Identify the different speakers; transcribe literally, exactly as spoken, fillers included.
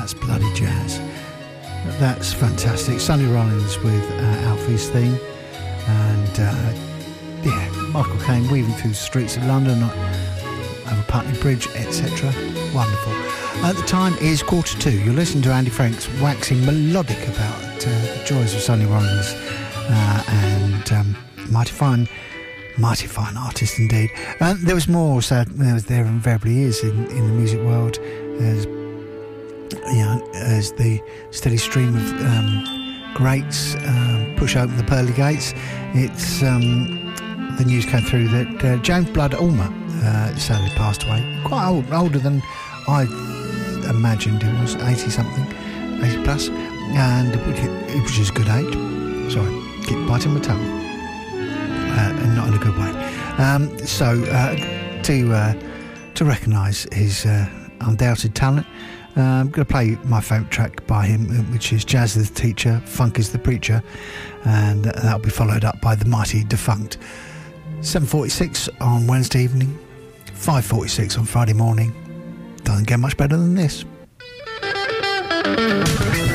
Speaker 1: that's bloody jazz. That's fantastic. Sonny Rollins with uh, Alfie's theme, and uh, yeah, Michael Caine weaving through the streets of London over Putney Bridge, et cetera. Wonderful. At the time is quarter two. You're listening to Andy Franks waxing melodic about uh, the joys of Sonny Rollins, uh, and um, mighty fine, mighty fine artist indeed. Uh, there was more, so there, was, there invariably is in, in the music world, as you know, as the steady stream of um, greats um, push open the pearly gates. It's um, the news came through that uh, James Blood Ulmer uh, sadly passed away, quite old, older than I imagined. He was eighty something, eighty plus, and it was just a good age. Sorry, keep biting my tongue, uh, and not in a good way. Um, so uh, to uh, to recognise his uh, undoubted talent, uh, I'm going to play my favourite track by him, which is Jazz is the Teacher, Funk is the Preacher, and that'll be followed up by the mighty Defunct. seven forty-six on Wednesday evening, five forty-six on Friday morning. Doesn't get much better than this.